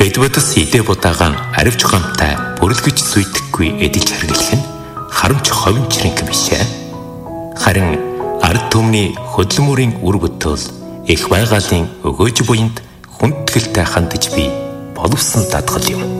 Эдвардс идэ будагаан аривч гамтай бүрлгэж зүйдэхгүй эдэлж хэрглэх нь харамч ховинчрэнх бишээ. Харин ард түмний хөдөлмөрийн үр бүтэл их байгалийн өгөөж буйнд хүндгэлтэй хандаж би боловсон дадгал юм.